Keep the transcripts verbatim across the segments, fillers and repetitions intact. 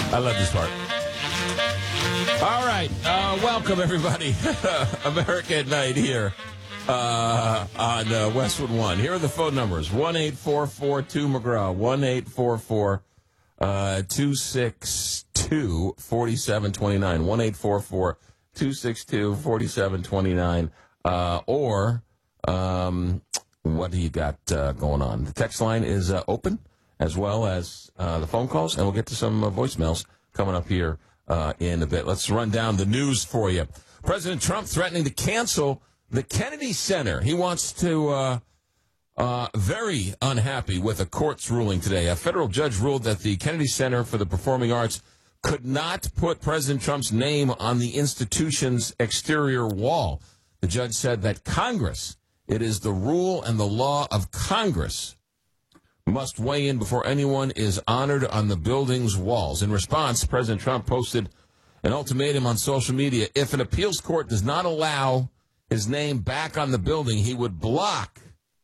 I love this part. All right. Uh, welcome, everybody. America at Night here uh, on uh, Westwood One. Here are the phone numbers. one eight four four two McGraw. one eight four four two six two four seven two nine. one eight four four two six two four seven two nine. Uh, or um, what do you got uh, going on? The text line is uh, open, as well as uh, the phone calls, and we'll get to some uh, voicemails coming up here uh, in a bit. Let's run down the news for you. President Trump threatening to cancel the Kennedy Center. He wants to, uh, uh, very unhappy with a court's ruling today. A federal judge ruled that the Kennedy Center for the Performing Arts could not put President Trump's name on the institution's exterior wall. The judge said that Congress, it is the rule and the law of Congress, must weigh in before anyone is honored on the building's walls. In response, President Trump posted an ultimatum on social media. If an appeals court does not allow his name back on the building, he would block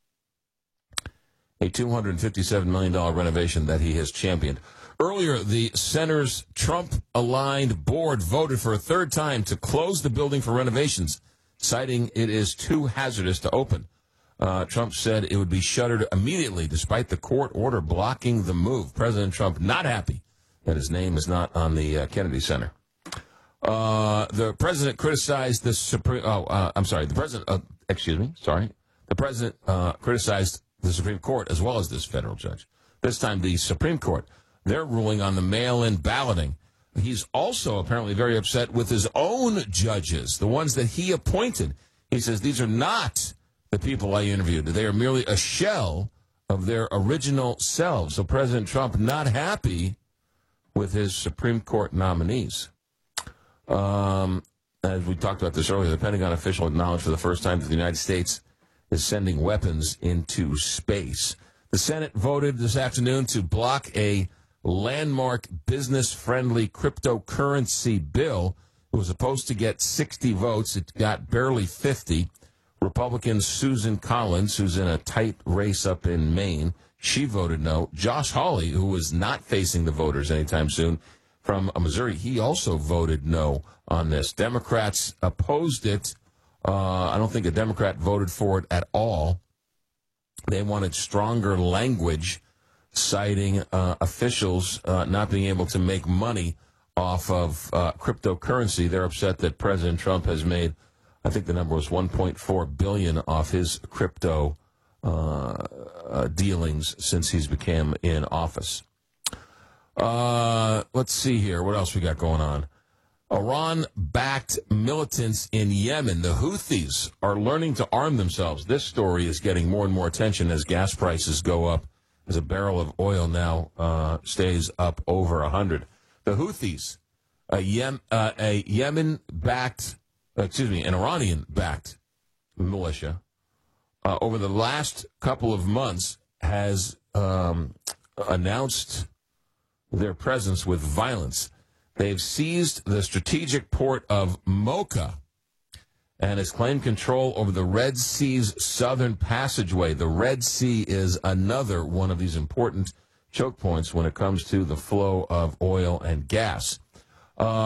a two hundred fifty-seven million dollars renovation that he has championed. Earlier, the center's Trump-aligned board voted for a third time to close the building for renovations, citing it is too hazardous to open. Uh, Trump said it would be shuttered immediately, despite the court order blocking the move. President Trump not happy that his name is not on the uh, Kennedy Center. Uh, the president criticized the Supreme. Oh, uh, I'm sorry. The president. Uh, excuse me. Sorry. The president uh, criticized the Supreme Court as well as this federal judge. This time, the Supreme Court. They're ruling on the mail-in balloting. He's also apparently very upset with his own judges, the ones that he appointed. He says these are not the people I interviewed. They are merely a shell of their original selves. So President Trump not happy with his Supreme Court nominees. Um, as we talked about this earlier, the Pentagon official acknowledged for the first time that the United States is sending weapons into space. The Senate voted this afternoon to block a landmark business-friendly cryptocurrency bill. It was supposed to get sixty votes. It got barely fifty. Republican Susan Collins, who's in a tight race up in Maine, she voted no. Josh Hawley, who was not facing the voters anytime soon from Missouri, he also voted no on this. Democrats opposed it. Uh, I don't think a Democrat voted for it at all. They wanted stronger language, citing uh, officials uh, not being able to make money off of uh, cryptocurrency. They're upset that President Trump has made, I think the number was one point four billion dollars off his crypto uh, uh, dealings since he's became in office. Uh, let's see here. What else we got going on? Iran-backed militants in Yemen, the Houthis, are learning to arm themselves. This story is getting more and more attention as gas prices go up, as a barrel of oil now uh, stays up over one hundred. The Houthis, a, Yem, uh, a Yemen-backed, uh, excuse me, an Iranian-backed militia, uh, over the last couple of months has um, announced their presence with violence. They've seized the strategic port of Mocha and has claimed control over the Red Sea's southern passageway. The Red Sea is another one of these important choke points when it comes to the flow of oil and gas. Uh,